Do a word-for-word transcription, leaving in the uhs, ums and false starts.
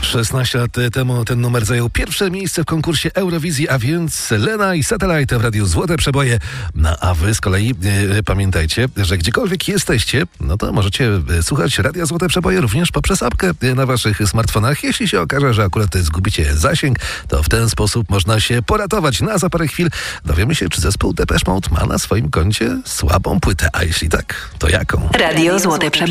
szesnaście lat temu ten numer zajął pierwsze miejsce w konkursie Eurowizji, a więc Lena i Satellite w radiu Złote Przeboje. No a wy z kolei e, pamiętajcie, że gdziekolwiek jesteście, no to możecie słuchać Radia Złote Przeboje również poprzez apkę na waszych smartfonach. Jeśli się okaże, że akurat zgubicie zasięg, to w ten sposób można się poratować. Na za parę chwil dowiemy się, czy zespół Depeche Mode ma na swoim koncie słabą płytę, a jeśli tak, to jaką? Radio Złote Przeboje.